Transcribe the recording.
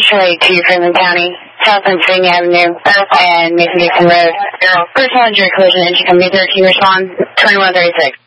Charlie 2, Franklin County, South Pennsylvania Avenue, and Mason Dixon Road. Personal injury collision, engine company 13, respond 2136.